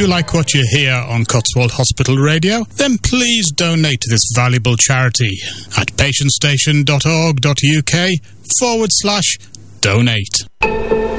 you like what you hear on Cotswold Hospital Radio? Then please donate to this valuable charity at patientstation.org.uk/donate.